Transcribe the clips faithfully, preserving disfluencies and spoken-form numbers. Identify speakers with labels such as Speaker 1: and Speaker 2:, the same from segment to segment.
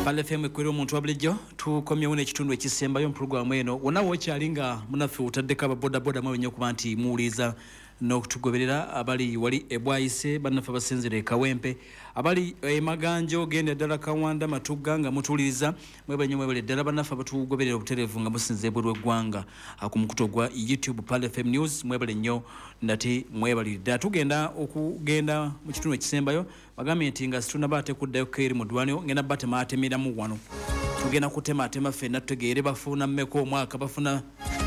Speaker 1: Pale F M kwero omuntu wabulijjo tukomyewo n'ekitundu ekisembayo mpulogulamu eno wonna wokyalinga munaffe utaddeko ababodaboda mwe nnyo kuba nti muwuliriza n'okutugoberera abali wali ebwayise bannaffe basinzire Kawempe abali emaganjo genda ddala Kawanda Matugga nga mutuwuliriza mwebale nnyo mwebale ddala bannaffe abatugoberera obutereevu nga musinze ebweru w'eggwanga ku mukutu gwa YouTube Pale F M News mwebale nnyo ndati mwebalire ddala tugenda okugenda mu kitundu ekisembayo bagambye nti nga situnaba kuddayo keri mu ddwaniro ngenda batema atemeramu wano tugenda kutema atema ffenna tutegeere bafuna mmeka omwaka bafuna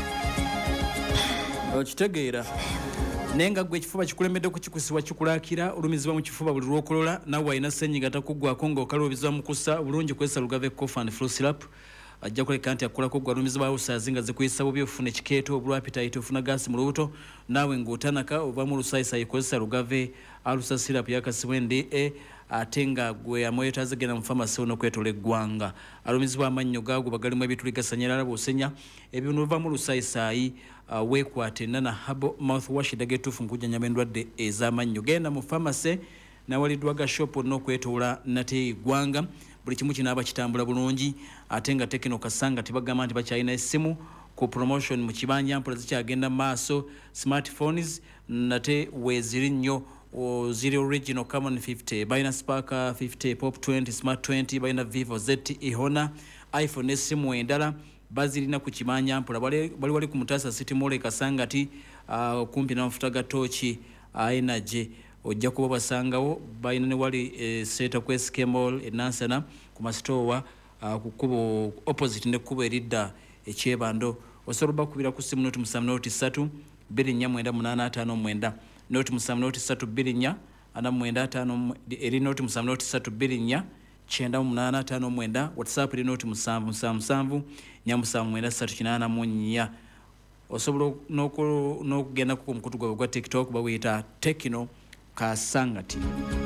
Speaker 1: okitegeera nenga gwe kifuba kikulembedde kukikusibwa kikulakira olumizibwa mu kifuba buli lwokolola nawe walina ssenyiga takuggwako ng'okalubizibwa mu kussa obulungi kwesa lugave cough and flu syrup ajja kuleka nti akolako gwa lumizibwa usazi nga zikuyisa bubi ofuna ekikeeto obulwa appetite ofuna gaasi mu lubuto naawe ng'otanaka ova mu lusaayisayi kozesa lugave alusa syrup yakasibwende e ate nga gwe amwetaaze genda mu famasi n'okwetola eggwanga alumizibwa amannyo gaago bagalimu ebituli gasanyalala bw'osenya ebintu biva mu lusaayisayi uh, weekwate nana habo mouthwash eddaga ettuufu mu kujjanjaba endwadde ez'amannyo genda mu famasi nawaliddwa ga shop n'okwetoola nate eggwanga buli kimu kinaaba kitambula bulungi ate nga Tekino Kasanga tebagamba nti bakyalina essimu ku promotion mu kibanja mpola zikyagenda maaso smartphones nate weeziri nnyo o ziri original common fifty baina Spark fifty pop twenty smart twenty baina Vivo Z T E Honor iPhone esimu endala bazirina ku kimanya mpola bali wali ku Mutasa City Mall Kasanga ti uh, kumpi na mafuta ga tochi uh, energy ojja kuba basangawo baina ne wali e, seta ku S K Mall enansana ku masitowa uh, ku kubo opposite ne kubo eridda ekyebando osobola kubira ku simu noti musamu noti three bbiri nnya mwenda munaana ataano mwenda noti musamu noti three bbiri nnya ana mwenda ataano eri noti musamu noti three bbiri nnya kyenda munaana ataano mwenda WhatsApp eri noti musanvu musanvu musanvu nnya musanvu mwenda ssatu kinaana mu nnya osobola n'okugenda ku mukutu gwabwe gwa TikTok bawuyita Tekino Kasanga T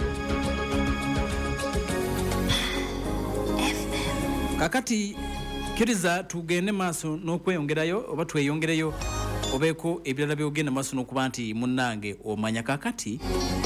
Speaker 1: kakati kiriza tugende maaso n'okweyongerayo oba tweyongereyo obeeko ebirala byogenda maaso n'okuba nti munnange omanya kakati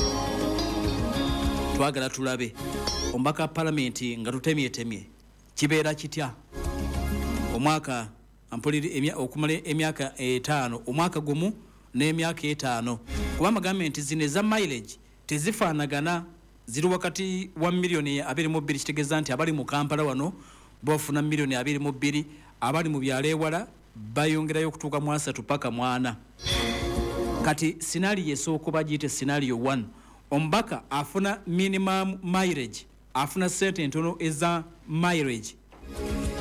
Speaker 1: twagala tulabe omubaka palamenti nga tutemyetemye kibeera kitya omwaka ampuliri okumala emyaka etaano omwaka gumu n'emyaka etaano kuba amagambe nti zino eza mileage tezifaanagana ziri wakati wa miliyoni abiri mu bbiri kitegeeza nti abali mu Kampala wano bafuna miliyoni abiri mu bbiri abali mu byalo ewala bayongerayo okutuuka mu asatu paka mwana kati sinaliyo esooka bagiyite sinaliyo one omubaka afuna minimum mileage afuna sente entono eza mileage